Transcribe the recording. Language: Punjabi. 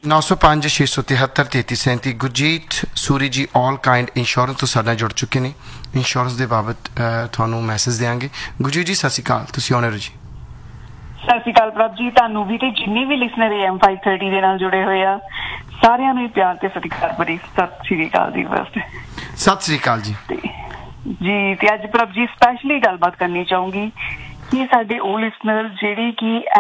905 673 3337 ਗੁਰਜੀਤ ਸੂਰੀ ਜੀ ਆਲ ਕਾइंड ਇੰਸ਼ੋਰੈਂਸ ਤੋਂ ਸਾਡੇ ਨਾਲ ਜੁੜ ਚੁੱਕੇ ਨੇ। ਇੰਸ਼ੋਰੈਂਸ ਦੇ ਬਾਬਤ ਤੁਹਾਨੂੰ ਮੈਸੇਜ ਦੇਵਾਂਗੇ। ਗੁਰਜੀਤ ਜੀ ਸਤਿ ਸ਼੍ਰੀ ਅਕਾਲ, ਤੁਸੀਂ ਆਨਰ ਜੀ। ਸਤਿ ਸ਼੍ਰੀ ਅਕਾਲ ਪ੍ਰਭ ਜੀ, ਤੁਹਾਨੂੰ ਵੀ ਤੇ ਜਿੰਨੇ ਵੀ ਲਿਸਨਰ AM530 ਦੇ ਨਾਲ ਜੁੜੇ ਹੋਏ ਆ ਸਾਰਿਆਂ ਨੂੰ ਪਿਆਰ ਤੇ ਸਤਿਕਾਰ ਭਰੀ ਸਤਿ ਸ਼੍ਰੀ ਅਕਾਲ ਜੀ। ਫਸਟ ਸਤਿ ਸ਼੍ਰੀ ਅਕਾਲ ਜੀ। ਜੀ ਤੇ ਅੱਜ ਪ੍ਰਭ ਜੀ ਸਪੈਸ਼ਲੀ ਗੱਲਬਾਤ ਕਰਨੀ ਚਾਹੂੰਗੀ ਕਿ ਸਾਡੇ ਉਹ ਲਿਸਨਰ ਜਿਹੜੇ ਕਿ